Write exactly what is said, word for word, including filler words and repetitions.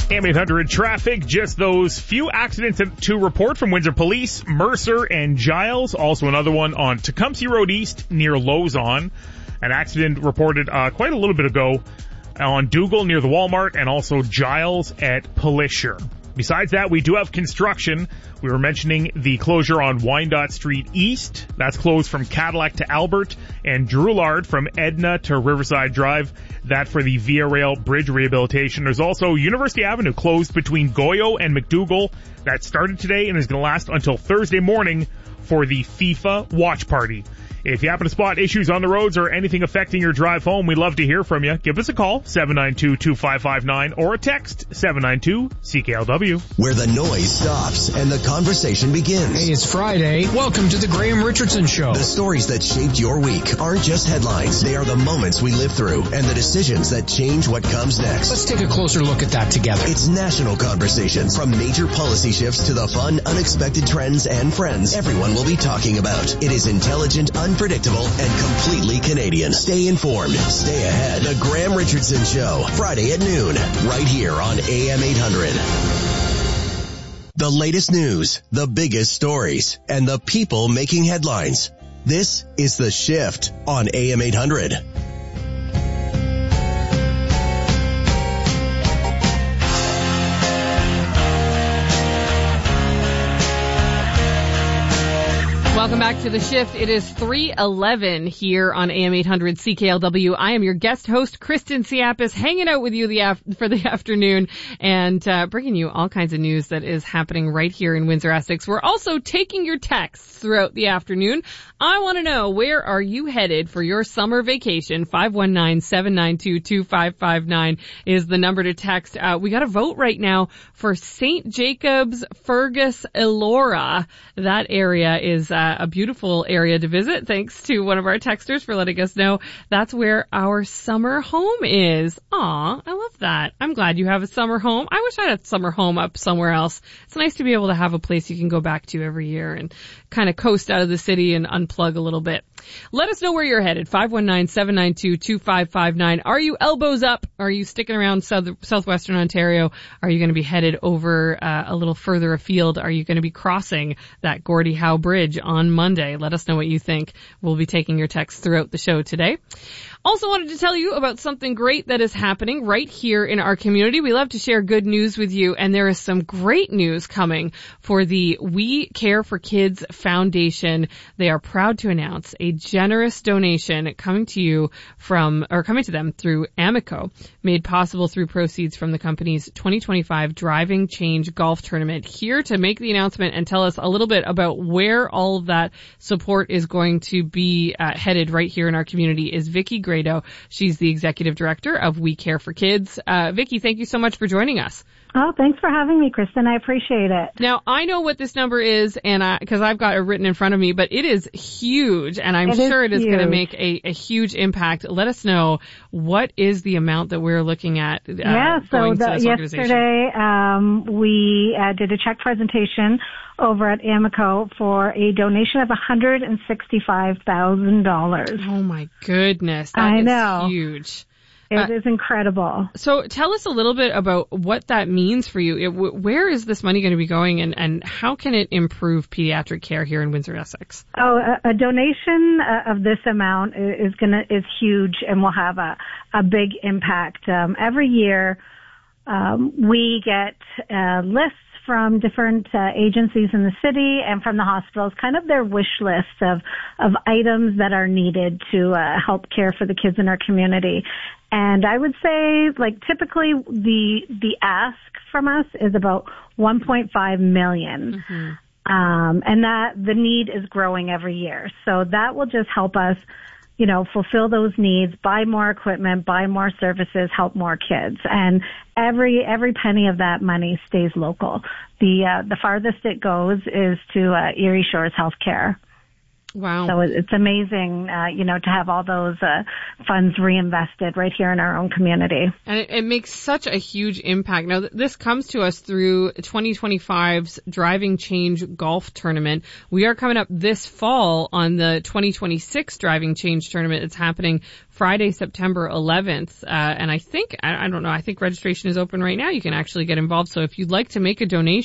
A M eight hundred traffic, just those few accidents to report from Windsor Police, Mercer and Giles. Also another one on Tecumseh Road East near Lozon. An accident reported uh, quite a little bit ago on Dougal near the Walmart, and also Giles at Pelisher. Besides that, we do have construction. We were mentioning the closure on Wyandotte Street East. That's closed from Cadillac to Albert, and Drouillard from Edna to Riverside Drive. That for the Via Rail Bridge rehabilitation. There's also University Avenue closed between Goyo and McDougall. That started today and is going to last until Thursday morning for the FIFA watch party. If you happen to spot issues on the roads or anything affecting your drive home, we'd love to hear from you. Give us a call, seven nine two, two five five nine, or a text, seven nine two C K L W. Where the noise stops and the conversation begins. Hey, it's Friday. Welcome to the Graham Richardson Show. The stories that shaped your week aren't just headlines. They are the moments we live through and the decisions that change what comes next. Let's take a closer look at that together. It's national conversations. From major policy shifts to the fun, unexpected trends and friends everyone will be talking about. It is intelligent, unpredictable, and completely Canadian. Stay informed. Stay ahead. The Graham Richardson Show, Friday at noon, right here on A M eight hundred. The latest news, the biggest stories, and the people making headlines. This is The Shift on A M eight hundred. Welcome back to The Shift. It is three eleven here on A M eight hundred C K L W. I am your guest host, Kristen Siapis, hanging out with you the af- for the afternoon and uh, bringing you all kinds of news that is happening right here in Windsor-Essex. We're also taking your texts throughout the afternoon. I want to know, where are you headed for your summer vacation? five one nine, seven nine two, two five five nine is the number to text. Uh, we got a vote right now for Saint Jacobs, Fergus, Elora. That area is uh, a beautiful area to visit. Thanks to one of our texters for letting us know that's where our summer home is. Aw, I love that. I'm glad you have a summer home. I wish I had a summer home up somewhere else. It's nice to be able to have a place you can go back to every year and kind of coast out of the city and unplug a little bit. Let us know where you're headed. five one nine, seven nine two, two five five nine. Are you elbows up? Are you sticking around south, southwestern Ontario? Are you going to be headed over uh, a little further afield? Are you going to be crossing that Gordie Howe Bridge on Monday? Let us know what you think. We'll be taking your texts throughout the show today. Also wanted to tell you about something great that is happening right here in our community. We love to share good news with you, and there is some great news coming for the We Care for Kids Foundation. They are proud to announce a generous donation coming to you from, or coming to them through Amico, made possible through proceeds from the company's twenty twenty-five Driving Change Golf Tournament. Here to make the announcement and tell us a little bit about where all of that support is going to be uh, headed right here in our community is Vicki Grado. She's the executive director of We Care for Kids. Uh, Vicki, thank you so much for joining us. Oh, thanks for having me, Kristen. I appreciate it. Now, I know what this number is, and I, because I've got it written in front of me, but it is huge, and I'm it sure is it is going to make huge. a, a huge impact. Let us know, what is the amount that we're looking at uh, yeah, so going the, to this yesterday um, we uh, did a check presentation over at Amico for a donation of one hundred sixty-five thousand dollars. Oh, my goodness. That I is know. huge. It Uh, is incredible. So tell us a little bit about what that means for you. It, w- where is this money going to be going, and, and how can it improve pediatric care here in Windsor-Essex? Oh, a, a donation uh, of this amount is gonna is huge and will have a, a big impact. Um, every year, um, we get uh, lists from different uh, agencies in the city and from the hospitals, kind of their wish list of of items that are needed to uh, help care for the kids in our community. And I would say, like, typically the the ask from us is about one point five million. Mm-hmm. Um, and that the need is growing every year. So that will just help us, you know, fulfill those needs, buy more equipment, buy more services, help more kids. And every every penny of that money stays local. The uh, the farthest it goes is to uh, Erie Shores Healthcare. Wow. So it's amazing, uh, you know, to have all those uh, funds reinvested right here in our own community. And it, it makes such a huge impact. Now, th- this comes to us through twenty twenty-five's Driving Change Golf Tournament. We are coming up this fall on the twenty twenty-six Driving Change Tournament. It's happening Friday, September eleventh. Uh, and I think, I, I don't know, I think registration is open right now. You can actually get involved. So if you'd like to make a donation,